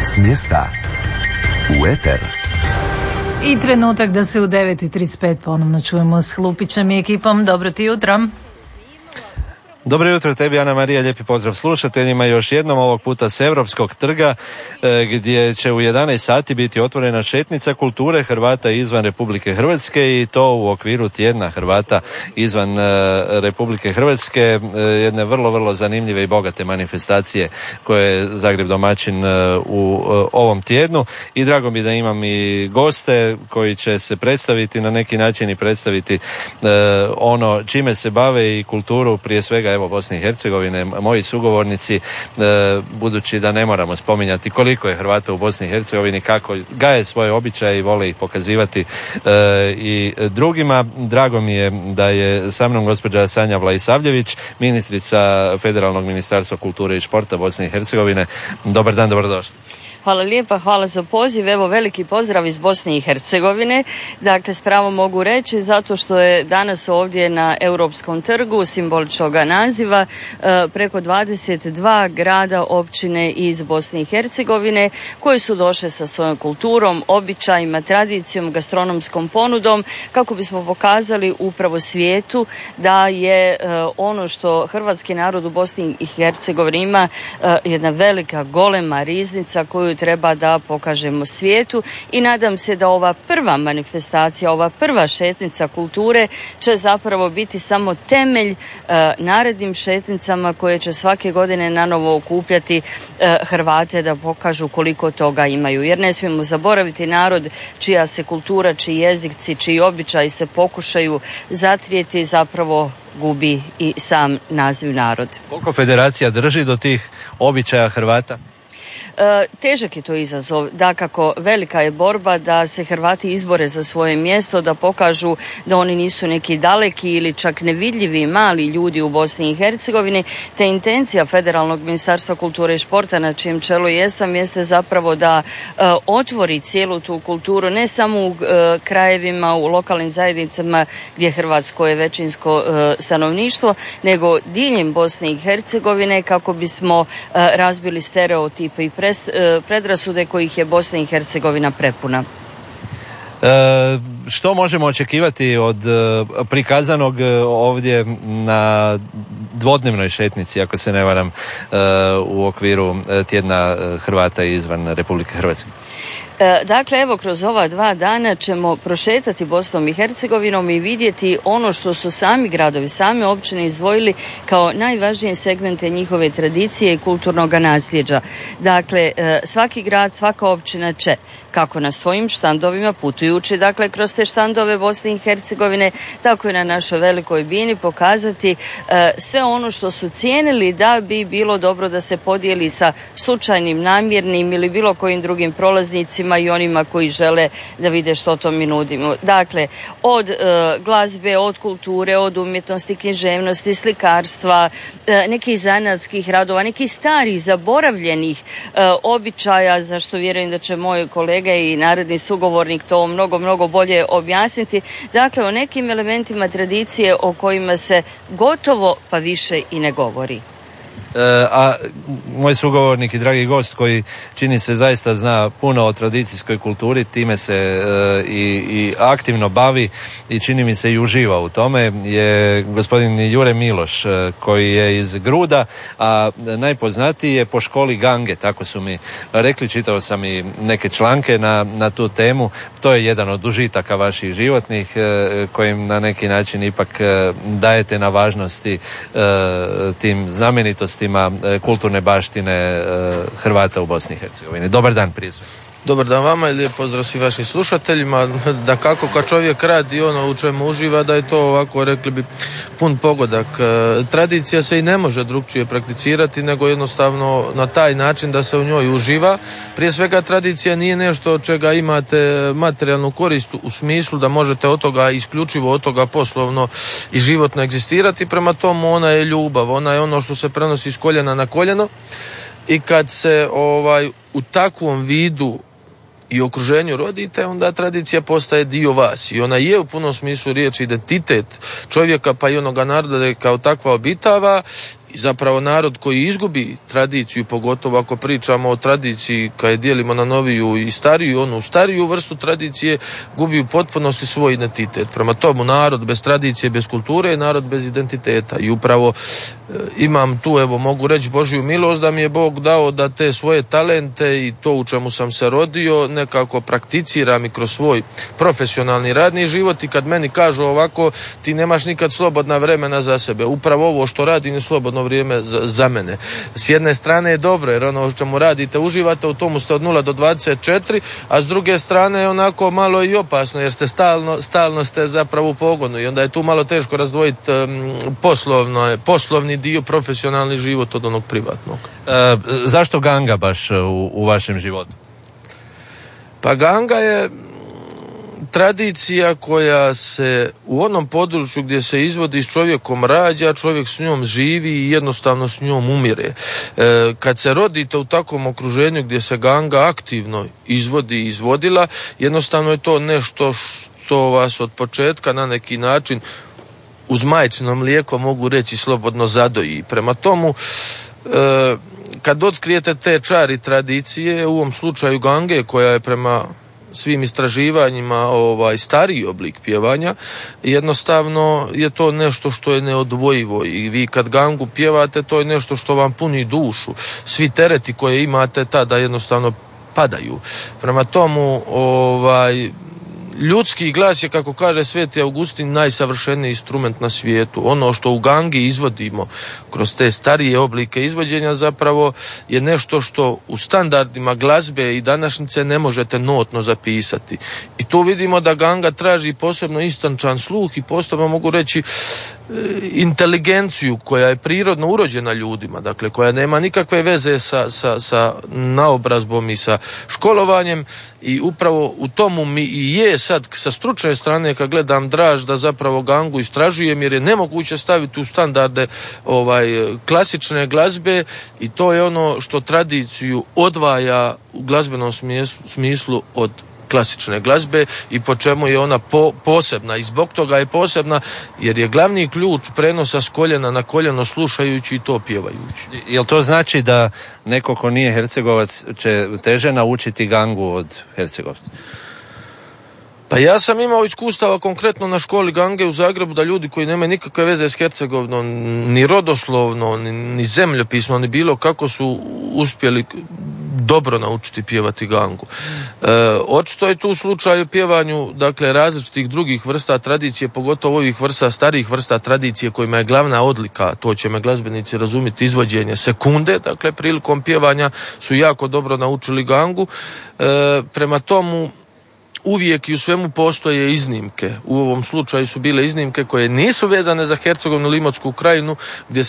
S mjesta u eter. I trenutak da se u 9:35 ponovno čujemo s Hlupićem i ekipom. Dobro ti jutro. Dobro jutro tebi, Ana Marija, lijepi pozdrav slušateljima. Još jednom ovog puta s Europskog trga gdje će u 11 sati biti otvorena šetnica kulture Hrvata izvan Republike Hrvatske i to u okviru tjedna Hrvata izvan Republike Hrvatske. Jedne vrlo, vrlo zanimljive i bogate manifestacije koje je Zagreb domaćin u ovom tjednu i drago mi da imam i goste koji će se predstaviti na neki način i predstaviti ono čime se bave i kulturu prije svega evo Bosne i Hercegovine, moji sugovornici, budući da ne moramo spominjati koliko je Hrvata u Bosni i Hercegovini, kako gaje svoje običaje i vole ih pokazivati i drugima. Drago mi je da je sa mnom gospođa Sanja Vlaisavljević, ministrica Federalnog ministarstva kulture i športa Bosne i Hercegovine. Dobar dan, dobrodošli. Hvala lijepa, hvala za poziv. Evo veliki pozdrav iz Bosne i Hercegovine. Dakle, s pravom mogu reći zato što je danas ovdje na Europskom trgu simboličnoga naziva preko 22 grada, općine iz Bosne i Hercegovine koji su došle sa svojom kulturom, običajima, tradicijom, gastronomskom ponudom kako bismo pokazali upravo svijetu da je ono što hrvatski narod u Bosni i Hercegovini ima jedna velika golema riznica koju treba da pokažemo svijetu i nadam se da ova prva manifestacija, ova prva šetnica kulture će zapravo biti samo temelj narednim šetnicama koje će svake godine nanovo okupljati Hrvate da pokažu koliko toga imaju. Jer ne smijemo zaboraviti narod čija se kultura, čiji jezici, čiji običaji se pokušaju zatrijeti zapravo gubi i sam naziv narod. Koliko federacija drži do tih običaja Hrvata? Težak je to izazov, dakako velika je borba da se Hrvati izbore za svoje mjesto, da pokažu da oni nisu neki daleki ili čak nevidljivi mali ljudi u Bosni i Hercegovini, te intencija Federalnog ministarstva kulture i športa na čijem čelu jesam jeste zapravo da otvori cijelu tu kulturu ne samo u krajevima, u lokalnim zajednicama gdje Hrvatsko je većinsko stanovništvo, nego diljem Bosne i Hercegovine kako bismo razbili stereotipe i predrasude kojih je Bosna i Hercegovina prepuna. Što možemo očekivati od prikazanog ovdje na dvodnevnoj šetnici, ako se ne varam, u okviru tjedna Hrvata izvan Republike Hrvatske? Dakle, evo, kroz ova 2 dana ćemo prošetati Bosnom i Hercegovinom i vidjeti ono što su sami gradovi, same općine izdvojili kao najvažnije segmente njihove tradicije i kulturnog nasljeđa. Dakle, svaki grad, svaka općina će, kako na svojim štandovima putujući, dakle, kroz te štandove Bosne i Hercegovine, tako i na našoj velikoj bini pokazati sve ono što su cijenili da bi bilo dobro da se podijeli sa slučajnim, namjernim ili bilo kojim drugim prolaznicima i onima koji žele da vide što to mi nudimo. Dakle, od glazbe, od kulture, od umjetnosti, književnosti, slikarstva, nekih zanatskih radova, nekih starih, zaboravljenih običaja, za što vjerujem da će moj kolega i naredni sugovornik to mnogo, mnogo bolje objasniti. Dakle, o nekim elementima tradicije o kojima se gotovo pa više i ne govori. A moj sugovornik i dragi gost koji čini se zaista zna puno o tradicijskoj kulturi, time se i aktivno bavi i čini mi se i uživa u tome, je gospodin Jure Miloš koji je iz Gruda, a najpoznatiji je po školi Gange, tako su mi rekli, čitao sam i neke članke na tu temu. To je jedan od užitaka vaših životnih kojim na neki način ipak dajete na važnosti tim znamenitostima kulturne baštine Hrvata u Bosni i Hercegovini. Dobar dan prije svega. Dobar dan vama i lijep pozdrav svim vašim slušateljima. Da kako kad čovjek radi ono u čemu uživa, da je to ovako, rekli bi, pun pogodak. Tradicija se i ne može drukčije prakticirati nego jednostavno na taj način da se u njoj uživa. Prije svega tradicija nije nešto od čega imate materijalnu korist u smislu da možete od toga isključivo od toga poslovno i životno egzistirati. Prema tomu ona je ljubav, ona je ono što se prenosi s koljena na koljeno i kad se u takvom vidu i okruženju rodite, onda tradicija postaje dio vas i ona je u punom smislu riječi identitet čovjeka pa i onoga naroda da je kao takva obitava I zapravo narod koji izgubi tradiciju, pogotovo ako pričamo o tradiciji kada je dijelimo na noviju i stariju, onu stariju vrstu tradicije, gubi u potpunosti svoj identitet. Prema tomu narod bez tradicije, bez kulture je narod bez identiteta. I upravo imam tu, evo mogu reći, Božju milost da mi je Bog dao da te svoje talente i to u čemu sam se rodio nekako prakticiram i kroz svoj profesionalni radni život. I kad meni kažu ovako, ti nemaš nikad slobodna vremena za sebe, upravo ovo što radim je slobodno vrijeme za mene. S jedne strane je dobro jer ono što čemu radite uživate, u tomu ste od 0 do 24, a s druge strane je onako malo i opasno jer ste stalno ste zapravo u pogonu i onda je tu malo teško razdvojiti poslovni dio, profesionalni život od onog privatnog. Zašto ganga baš u vašem životu? Pa ganga je tradicija koja se u onom području gdje se izvodi s čovjekom rađa, čovjek s njom živi i jednostavno s njom umire. Kad se rodite u takvom okruženju gdje se ganga aktivno izvodi i izvodila, jednostavno je to nešto što vas od početka na neki način uz majčino mlijeko mogu reći slobodno zadoji. Prema tomu kad otkrijete te čari tradicije, u ovom slučaju gange koja je prema svim istraživanjima stariji oblik pjevanja, jednostavno je to nešto što je neodvojivo i vi kad gangu pjevate to je nešto što vam puni dušu. Svi tereti koje imate tada jednostavno padaju. Prema tomu ljudski glas je, kako kaže Sveti Augustin, najsavršeniji instrument na svijetu. Ono što u gangi izvodimo kroz te starije oblike izvođenja zapravo je nešto što u standardima glazbe i današnjice ne možete notno zapisati. I tu vidimo da ganga traži posebno istančan sluh i posebno mogu reći inteligenciju koja je prirodno urođena ljudima, dakle koja nema nikakve veze sa naobrazbom i sa školovanjem i upravo u tomu mi i je sad sa stručne strane kad gledam draž da zapravo gangu istražujem jer je nemoguće staviti u standarde klasične glazbe i to je ono što tradiciju odvaja u glazbenom smislu od klasične glazbe i po čemu je ona posebna i zbog toga je posebna jer je glavni ključ prenosa s koljena na koljeno slušajući i to pjevajući. Jel to znači da neko ko nije Hercegovac će teže naučiti gangu od Hercegovca? Pa ja sam imao iskustava konkretno na školi gange u Zagrebu da ljudi koji nemaju nikakve veze s Hercegovinom, ni rodoslovno, ni zemljopisno, ni bilo kako su uspjeli dobro naučiti pjevati gangu. Očito je tu u slučaju pjevanju dakle različitih drugih vrsta tradicije, pogotovo ovih vrsta, starijih vrsta tradicije kojima je glavna odlika, to će me glazbenici razumjeti, izvođenje sekunde, dakle prilikom pjevanja su jako dobro naučili gangu. Prema tomu uvijek i u svemu postoje iznimke. U ovom slučaju su bile iznimke koje nisu vezane za Hercegovinu ili Imotsku krajinu, gdje